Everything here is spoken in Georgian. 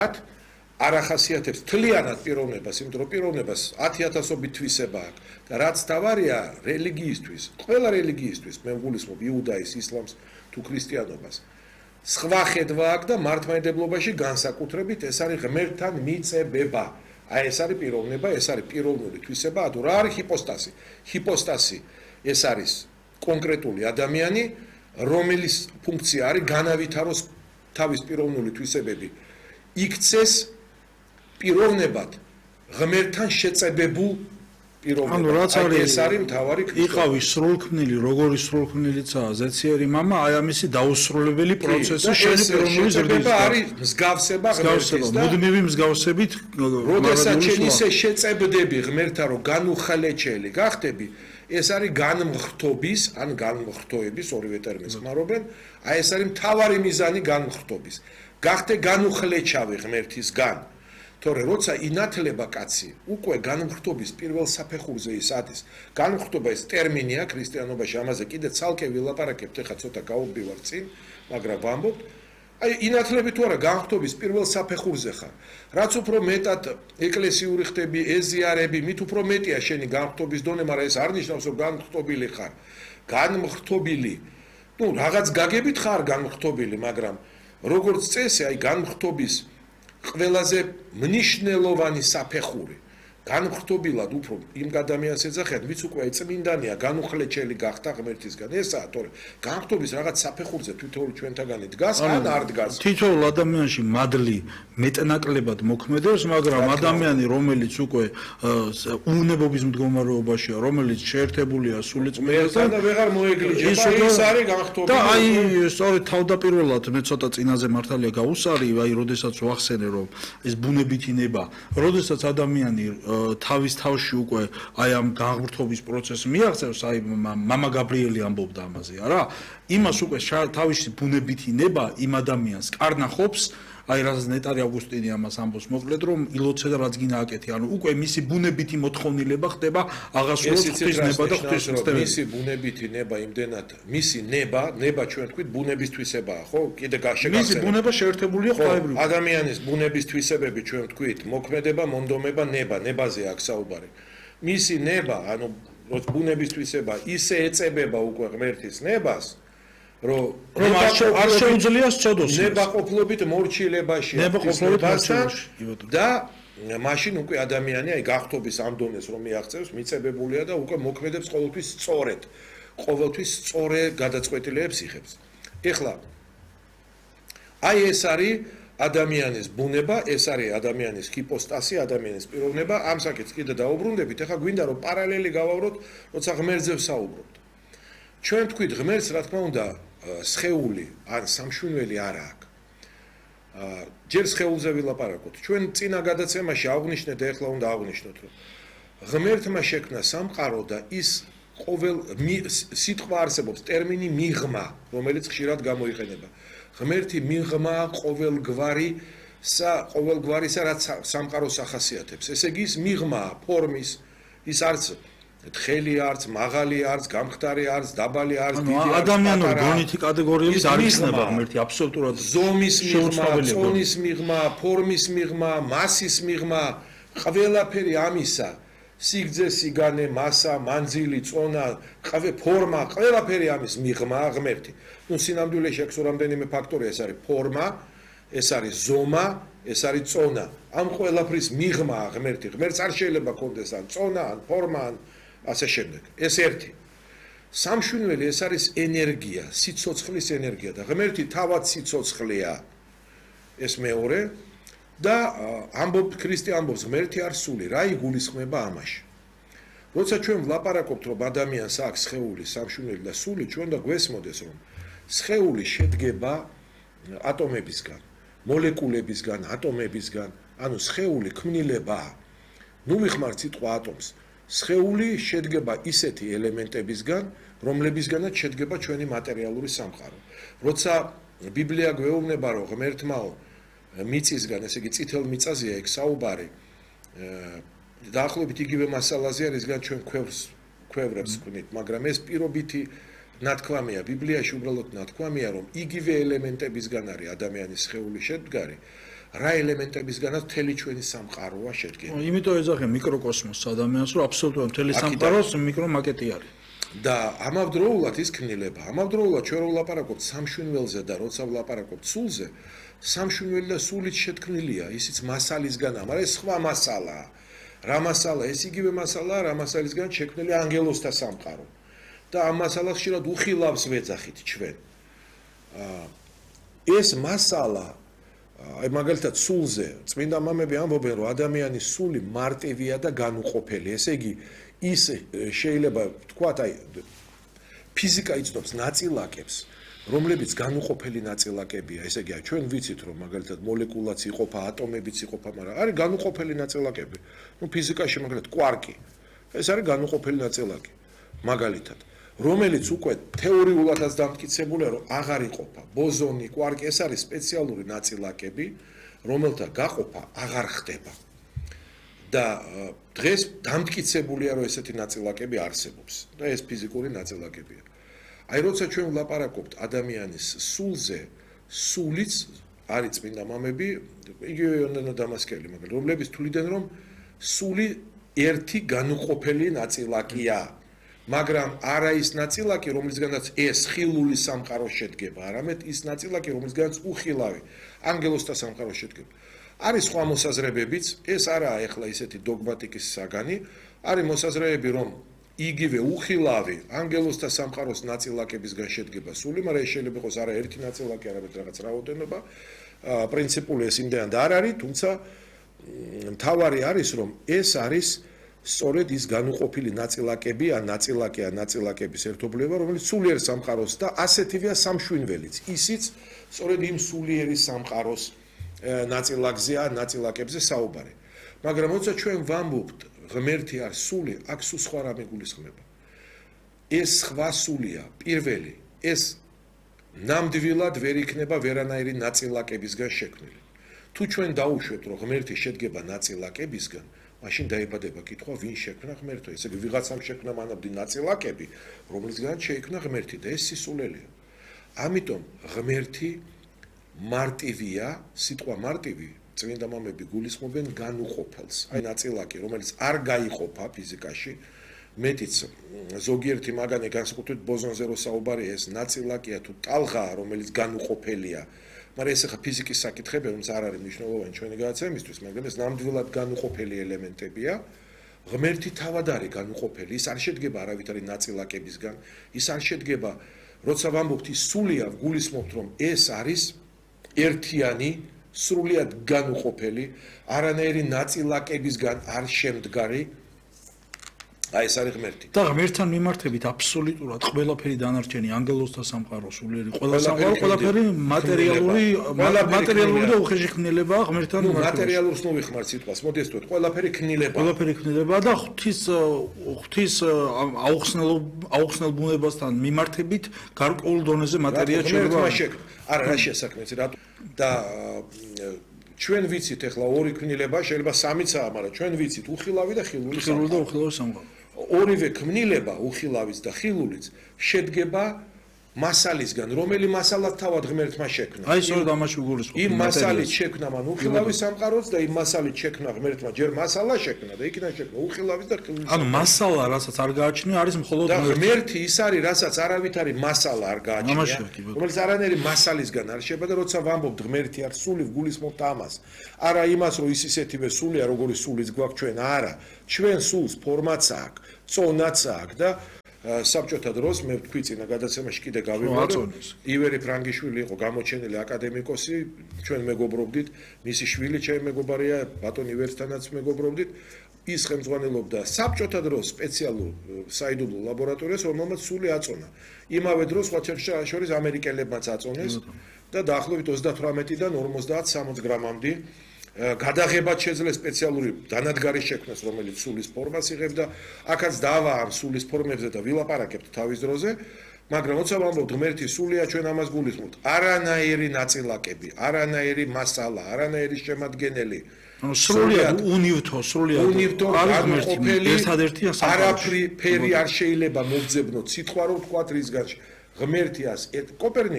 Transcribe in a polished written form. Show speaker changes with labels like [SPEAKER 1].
[SPEAKER 1] არ ახასიათებს თლიანად პიროვნებას, იმიტომ რომ პიროვნებას 10,000-ობით თვისება აქვს და რაც თავარია რელიგიისთვის, ყველა რელიგიისთვის, მე ვგულისხმობ იუდაის, ისლამს თუ ქრისტიანობას. სხვა ხედვა აქვს და მართლმადიდებლობაში განსაკუთრებით ეს არის ღმერთთან მიწებება. აი ეს არის პიროვნება, ეს არის პიროვნული თვისება, თუ რა არის ჰიპოსტასი? ჰიპოსტასი ეს არის კონკრეტული ადამიანი, რომელიც ფუნქცია არის განავითაროს თავის პიროვნული თვისებები. იქცეს პიროვნებად ღმერთთან შეწებებულ პიროვნებად. ეს არის მთავარი კრიტერიუმი.
[SPEAKER 2] იყავი სრულქმნილი, როგორი სრულქმნილიცაა ზეციერი მამა, აი ამისი დაუსრულებელი პროცესი შენი პიროვნული ზრდის.
[SPEAKER 1] არის მსგავსება ღმერთის და
[SPEAKER 2] მუდმივი მსგავსებით,
[SPEAKER 1] როდესაც შენ ისე შეწებდები ღმერთთან, რომ განუხლეჩელი გახდები, ეს არის განმხრთობის, ან განმხრთოების ორივე ტერმინს ხმარობენ, აი ეს არის მთავარი მიზანი განმხრთობის. გახდე განუხლეჩავი ღმერთისგან. თორე როცა ინათლება კაცი, უკვე განმხრთობის პირველ საფეხურზე ის ადის. განმხრთობა ეს ტერმინია ქრისტიანობაში, ამაზე კიდე ცალკე ვილაპარაკებთ, ეხლა ცოტა გავუბივარ წინ, მაგრამ ვამბობთ, აი ინათლები თუ არა განმხრთობის პირველ საფეხურზე ხარ. რაც უფრო მეტად ეკლესიური ხდები, ეზიარები, მით უფრო მეტია შენი განმხრთობის დონე, მაგრამ ეს არ ნიშნავს, რომ განმხრთობილი ხარ. განმხრთობილი, ნუ რაღაც გაგებით ხარ განმხრთობილი, მაგრამ როგორც წესი, აი განმხრთობის ყველაზე მნიშვნელოვანი საფეხური განმხრთობილად უფრო იმ ადამიანს ეძახიან, ვიც უკვე წმინდანია, განუხლეჩელი გახდა ღმერთისგან. ესაა, თორე განმხრთობის რაღაც საფეხურზე თითოეული ჩვენთაგანი დგას, ან არ დგას.
[SPEAKER 2] თითოეულ ადამიანში მადლი მეტნაკლებად მოქმედებს, მაგრამ ადამიანი, რომელიც უკვე უუნებობის მდგომარეობაშია, რომელიც შეერთებულია სულიწმინდასთან
[SPEAKER 1] და ვეღარ მოეგლიჯება, ის არის განმხრთობილი.
[SPEAKER 2] და აი, სწორედ თავდაპირველად მე ცოტა წინაზე მართალია გავუსარი, აი, როდესაც ვახსენე, რომ ეს ბუნებითი ნება, როდესაც ადამიანი თავის თავში უკვე აი ამ განმხრთობის პროცესს მიაღწევს, აი მამა გაბრიელი ამბობდა ამაზე, არა? იმას უკვე თავისი ბუნებითი ნება იმ ადამიანს კარნახობს, აი რაც ნეტარი ავგუსტინი ამას ამბობს მოკლედ, რომ ილოცე და რაც გინდა აკეთე, ანუ უკვე მისი ბუნებითი მოთხოვნილება ხდება აღასრულოს ღვთისნება და ღვთისმსწავლელი.
[SPEAKER 1] მისი ბუნებითი ნება იმდენად, მისი ნება ჩვენ თქვით ბუნების თვისებაა, ხო? კიდე გაშეგახსენე.
[SPEAKER 2] მისი ბუნება შეერთებულია ღვთაებრივ.
[SPEAKER 1] ადამიანის ბუნების თვისებები ჩვენ თქვით, მოქმედება, მონდომება, ნებაზე აქვს საუბარი. მისი ნება, ანუ ბუნების თვისება ისე ეწებება უკვე ღმერთის ნებას, რომ
[SPEAKER 2] არ შეუძლია სწოდოს.
[SPEAKER 1] ნებაყოფლობით მორჩილებაში და მაშინ უკვე ადამიანი აი გახტობის ამ დონეს რომ მიაღწევს, მიწებებულია და უკვე მოქმედებს ყოველთვის სწორედ. ყოველთვის სწორე გადაწყვეტილებებს იღებს. ეხლა აი ეს არის ადამიანის ბუნება, ეს არის ადამიანის ჰიპოსტასი, ადამიანის პიროვნება, ამ საკითხს კიდე დაუბრუნდებით. ეხლა გვინდა რომ პარალელი გავავროთ, როცა ღმერთზე ვსაუბრობთ. ჩვენ თქვით ღმერთს, რა თქმა უნდა, სხეული ან სამშვენელი არ აქვს. ჯერ სხეულზე ვილაპარაკოთ. ჩვენ წინა გადაცემაში აღვნიშნეთ და ეხლა უნდა აღვნიშნოთ, რომ ღმერთმა შექმნა სამყარო და ის ყოველ სიტყვა არსებობს, ტერმინი მიღმა, რომელიც ხშირად გამოიყენება. ღმერთი მიღმა ყოველგვარისა, რაც სამყაროს ახასიათებს. ესე იგი ის მიღმა ფორმის, ის არც თხელი არც, მაღალი არც, გამხდარი არც, დაბალი არც, დიდი არც,
[SPEAKER 2] ადამიანური გონითი კატეგორიების არ იხსნება ღმერთი აბსოლუტურად.
[SPEAKER 1] ზომის მიღმა, წონის მიღმა, ფორმის მიღმა, მასის მიღმა, ყველაფერი ამისა, სიგრძე, სიგანე, მასა, მანძილი, წონა, ფორმა, ყველაფერი ამის მიღმა ღმერთი. ნუ სინამდვილეში აქვს რამდენიმე ფაქტორი, ეს არის ფორმა, ეს არის ზომა, ეს არის წონა. ამ ყველაფრის მიღმა ღმერთი. ღმერთს არ შეიძლება კონდეს ან წონა, ან ფორმა, ან ასე შემდეგ. ეს ერთი. სამშვენელი ეს არის ენერგია, სიცოცხლის ენერგია და ღმერთი თავად სიცოცხლეა. ეს მეორე და ქრისტე ამბობს ღმერთი არ სული, რა იგულისხმება ამაში. როცა ჩვენ ვლაპარაკობთ, რომ ადამიანს აქვს სხეული, სამშვენელი და სული, ჩვენ და გვესმოდეს, რომ სხეული შედგება ატომებისგან, მოლეკულებისგან, ატომებისგან, ანუ სხეული ქმნილებაა. ნუ ვიხმართ სიტყვა ატომს. სხეული შედგება ისეთი ელემენტებისგან, რომლებისგანაც შედგება ჩვენი მატერიალური სამყარო. როცა ბიბლია გვეუბნება, რომ ღმერთმაო მიწისგან, ესე იგი წითელ მიწაზეა ეგ საუბარი, დაახლოებით იგივე მასალაზე არის, რისგან ჩვენ ქვევრებს ვქმნით, მაგრამ ეს პირობითი ნათქვამია, ბიბლიაში უბრალოდ ნათქვამია, რომ იგივე ელემენტებისგან არის ადამიანის სხეული შედგარი, რა ელემენტებისგანაც მთელი ჩვენი სამყაროა შედგენილი.
[SPEAKER 2] იმიტომ ეძახე მიკროკოსმოსს ადამიანს, რომ აბსოლუტურად მთელი სამყაროს მიკრომაკეტი არის.
[SPEAKER 1] და ამავდროულად ის ქმნილება, ამავდროულად ჩვენ ვლაპარაკობთ სამშვენველზე და როცა ვლაპარაკობთ სულზე, სამშვენველი და სულიც შეთქმნილია, ისიც მასალისგანაა, მაგრამ ეს სხვა მასალაა. რა მასალა? ეს იგივე მასალაა, რა მასალისგან შექმნილი ანგელოზთა სამყარო. და ამ მასალას ხშირად უხილავს ვეძახით ჩვენ. ეს მასალა, აი მაგალითად სულზე, წმინდა მამები ამბობენ, რომ ადამიანის სული მარტივია და განუყოფელი. ესე იგი, ის შეიძლება თქვათ, აი ფიზიკა იცნობს ნაწილაკებს, რომლებიც განუყოფელი ნაწილაკებია. ესე იგი, ჩვენ ვიცით, რომ მაგალითად მოლეკულაც იყოფა, ატომებიც იყოფა, მაგრამ არის განუყოფელი ნაწილაკები. ნუ ფიზიკაში მაგალითად კვარკი, ეს არის განუყოფელი ნაწილაკი. მაგალითად, რომელიც უკვე თეორიულადაც დამტკიცებულია, რომ აღარ იყოფა. ბოზონი, კვარკი, ეს არის სპეციალური ნაწილაკები, რომელთა გაყოფა აღარ ხდება. და დღეს დამტკიცებულია, რომ ესეთი ნაწილაკები არსებობს და ეს ფიზიკური ნაწილაკებია. აი როცა ჩვენ ვლაპარაკობთ ადამიანის სულზე, სულიც არის წმინდა მამები, იგივე იონანა დამასკელი, მაგრამ რომლებიც თვლიდნენ, რომ სული ერთი განუყოფელი ნაწილაკია, მაგრამ არა ის ნაწილაკი, რომლისგანაც ეს ხილული სამყარო შედგება, არამედ ის ნაწილაკი, რომლისგანაც უხილავი ანგელოზთა სამყარო შედგება. არის სხვა მოსაზრებებიც, ეს არაა ეხლა ისეთი დოგმატიკის საგანი, არის მოსაზრებები, რომ იგივე უხილავი ანგელოზთა სამყაროს ნაწილაკებისგან შედგება სული, მაგრამ ეს შეიძლება იყოს არა ერთი ნაწილაკი, არამედ რაღაც რაოდენობა. პრინციპული ეს იმდენად არ არის, თუმცა მთავარი არის, რომ ეს არის სწორედ ის განუყოფილი ნაწილაკები, ან ნაწილაკების ერთობლიობა, რომელიც სულიერ სამყაროს და ასეთივეა სამშვენველიც. ისიც სწორედ იმ სულიერი სამყაროს ნაწილაკზეა, ნაწილაკებზე საუბარი. მაგრამ როცა ჩვენ ვამბობთ, ღმერთი არის სული, აქ სულ სხვა რამე გულისხმება. ეს სხვა სულია, პირველი, ეს ნამდვილად ვერ იქნება ვერანაირი ნაწილაკებისგან შექმნილი. თუ ჩვენ დაუშვებთ, რომ ღმერთი შედგება ნაწილაკებისგან, მაშინ დაიბადება კითხვა, ვინ შექმნა ღმერთო? ესე იგი, ვიღაცამ შექმნა მანამდე ნაწილაკები, რომლისგან შეიქმნა ღმერთი და ეს სისულელია. ამიტომ ღმერთი მარტივია, სიტყვა მარტივი, წმინდა მამები გულისხმობენ განუყოფელს. აი ნაწილაკი, რომელიც არ გაიყოფა ფიზიკაში, მეტიც ზოგიერთი მაგანი განსაკუთრებით ბოზონზე რო საუბარი, ეს ნაწილაკია თუ ტალღაა, რომელიც განუყოფელია. მაგრამ ეს ახლა ფიზიკის საკითხები, რომელიც არ არის მნიშვნელოვანი ჩვენი გადაცემისთვის, მაგრამ ეს ნამდვილად განუყოფელი ელემენტებია. ღმერთი თავად არის განუყოფელი, ის არ შედგება არავითარი ნაწილაკებისგან, ის არ შედგება, როცა ვამბობთ ის სულია, გულისხმობთ, რომ ეს არის ერთიანი, სრულიად განუყოფელი, არანაირი ნაწილაკებისგან არ შემდგარი, აი ეს არის ღმერთი.
[SPEAKER 2] და ღმერთთან მიმართებით აბსოლუტურად ყველაფერი დანარჩენი ანგელოზთა სამყარო, სულიერი ყველა სამყარო, ყველაფერი მატერიალური და უხეში ქმნილებაა ღმერთთან მიმართებით.
[SPEAKER 1] მატერიალურს მოვიხმართ სიტყვას, მოდი ეს თქვით, ყველაფერი ქმნილებაა.
[SPEAKER 2] ყველაფერი ქმნილებაა და ღვთის აუხსნელ ბუნებასთან მიმართებით გარკვეულ დონეზე მატერია შეიძლება.
[SPEAKER 1] არა, რა შესაქმნეც რატო და ჩვენ ვიცით ახლა ორი ქმნილება, შეიძლება სამიცაა, მაგრამ ჩვენ ვიცით უხილავი და ხილული
[SPEAKER 2] სამყარო.
[SPEAKER 1] ორივე ქმნილება, უხილავის და ხილულიც შედგება მასალისგან, რომელი მასალა თავად ღმერთმა შექმნა.
[SPEAKER 2] აი სწორედ ამაში გულისხმობ.
[SPEAKER 1] იმ მასალით შექმნა მან უხილავის სამყაროც და იმ მასალით შექმნა ღმერთმა ჯერ მასალა შექმნა და იქიდან შექმნა უხილავის და ხილული.
[SPEAKER 2] ანუ მასალა, რასაც არ გააჩნია, არის მხოლოდ
[SPEAKER 1] ღმერთი ის არის, რასაც არავითარი მასალა არ გააჩნია, რომელიც არანაირი მასალისგან არ შეება და როცა ვამბობთ ღმერთი არის სული, გულისხმობთ ამას. არა იმას, რომ ის ისეთივე სულია, როგორი სულიც გვაქვს ჩვენ, არა. ჩვენ სულს ფორმაც აქვს, წონაც აქვს და საბჭოთა დროს მე ვთქვი წინა გადაცემაში კიდე გავიმეორე, ივერი ფრანგიშვილი იყო გამოჩენილი აკადემიკოსი, ჩვენ მეგობრობდით, მისი შვილი ჩემი მეგობარია, ბატონი ივერსთანაც მეგობრობდით, ის ხელმძღვანელობდა საბჭოთა დროს სპეციალურ საიდუმლო ლაბორატორიას, რომელმაც სული აწონა. იმავე დროს სხვა შორის ამერიკელებმაც აწონეს და დაახლოებით 38-დან 50-60 გრამამდე გადაღებად შეძლეს სპეციალური დანადგარი შექმნას, რომელიც სულის ფორმას იღებდა. აქაც დავა ამ სულის ფორმებზე და ვილაპარაკებთ თავის დროზე, მაგრამ როცა ვამბობთ ღმერთი სულია, ჩვენ ამას გულისხმობთ. არანაირი ნაწილაკები, არანაირი მასალა, არანაირი შემადგენელი.
[SPEAKER 2] სრულიად უნივთო,
[SPEAKER 1] განუყოფელი, არაფერი არ შეიძლება მოგძებნოთ სიტყვა, რომ თქვათ რისგან ღმერთიას კოპერნიკუსი